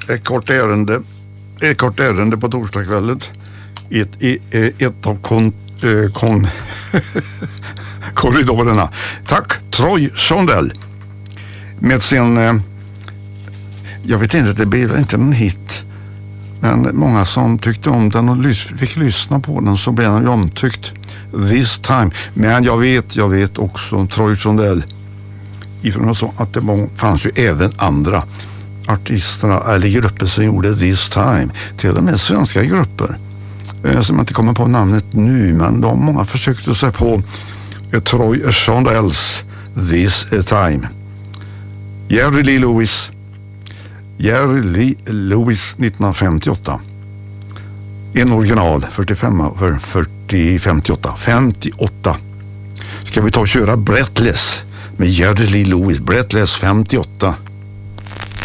Ett kort ärende på torsdagskvällen. Ett av korridorerna. Tack, Troy Sondell. Med sin... jag vet inte, det blev inte en hit. Men många som tyckte om den och fick lyssna på den, så blev den ju omtyckt. This time. Men jag vet också Troy Sondell. Ifrån så att det fanns ju även andra artister eller grupper som gjorde This time. Till och med svenska grupper. Som jag inte kommer på namnet nu, men många försökte sig på Troy Sondells This time. Jerry Lee Lewis 1958. En original 58. Ska vi ta och köra Breathless med Jerry Lee Lewis, Breathless 58.